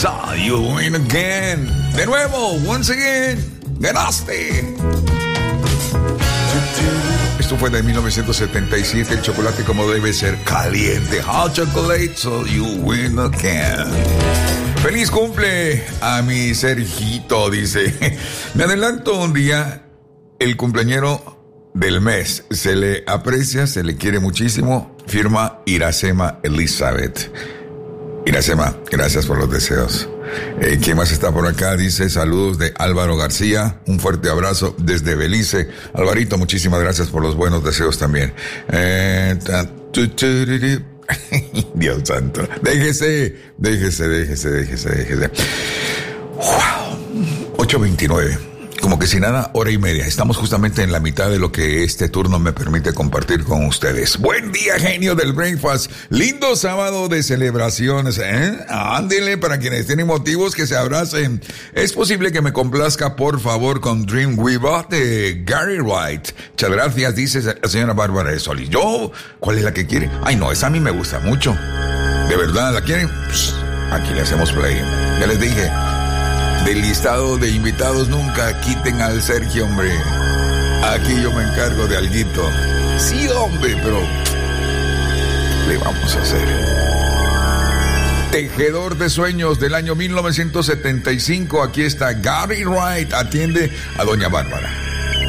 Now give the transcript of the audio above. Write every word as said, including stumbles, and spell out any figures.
So you win again. De nuevo, once again. Ganaste. Esto fue de mil novecientos setenta y siete. El chocolate como debe ser, caliente. Hot chocolate, so you win again. Feliz cumple a mi Sergito, dice. Me adelanto un día. El cumpleañero del mes. Se le aprecia, se le quiere muchísimo. Firma Iracema Elizabeth. Iracema, gracias por los deseos. Eh, ¿Quién más está por acá? Dice saludos de Álvaro García. Un fuerte abrazo desde Belice. Alvarito, muchísimas gracias por los buenos deseos también. Eh, ta, tu, tu, tu, tu. Dios santo. Déjese, déjese, déjese, déjese, déjese. Wow. ocho veintinueve. Como que sin nada, hora y media. Estamos justamente en la mitad de lo que este turno me permite compartir con ustedes. Buen día, genio del Breakfast. Lindo sábado de celebraciones, ¿eh? Ándele, para quienes tienen motivos que se abracen. Es posible que me complazca, por favor, con Dreamweaver de Gary Wright. Muchas gracias, dice la señora Bárbara de Solís. ¿Yo? ¿Cuál es la que quiere? Ay, no, esa a mí me gusta mucho. ¿De verdad la quieren? Psst, aquí le hacemos play. Ya les dije. Del listado de invitados nunca quiten al Sergio, hombre. Aquí yo me encargo de alguito. Sí, hombre, pero le vamos a hacer. Tejedor de sueños del año mil novecientos setenta y cinco. Aquí está Gary Wright. Atiende a doña Bárbara.